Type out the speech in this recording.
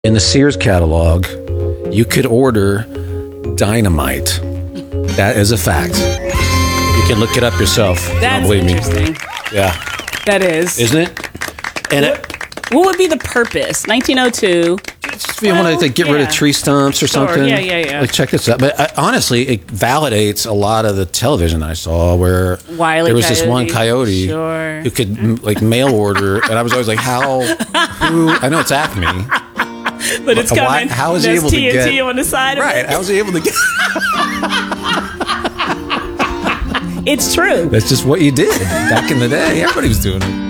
In the Sears catalog, you could order dynamite. That is a fact. You can look it up yourself. That's believe interesting. Me. Yeah. That is. Isn't it? And what would be the purpose? 1902. If you want to get rid of tree stumps or something. Yeah. Like, check this out. But honestly, it validates a lot of the television I saw where there was this one coyote who could mail order. And I was always like, I know it's Acme. But it's coming. How is he able TNT to get on the side of it? How was he able to get? It's true. That's just what you did back in the day. Everybody was doing it.